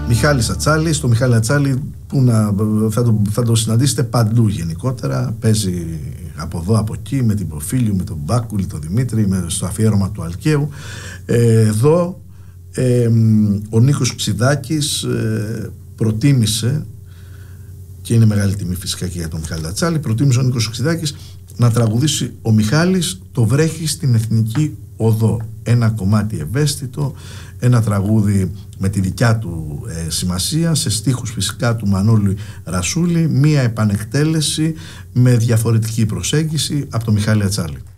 Μιχάλης Ατσάλης. Το Μιχάλη Ατσάλη που θα το συναντήσετε παντού γενικότερα. Παίζει από εδώ από εκεί με την Προφίλιου, με τον Μπάκουλη, τον Δημήτρη, στο αφιέρωμα του Αλκαίου. Εδώ ο Νίκος Ξιδάκης προτίμησε, και είναι μεγάλη τιμή φυσικά και για τον Μιχάλη Ατσάλη, προτίμησε ο Νίκος Ξιδάκης να τραγουδήσει ο Μιχάλης «Το βρέχει στην Εθνική Οδό». Ένα κομμάτι ευαίσθητο, ένα τραγούδι με τη δικιά του σημασία, σε στίχους φυσικά του Μανώλη Ρασούλη, μία επανεκτέλεση με διαφορετική προσέγγιση από τον Μιχάλη Ατσάλη.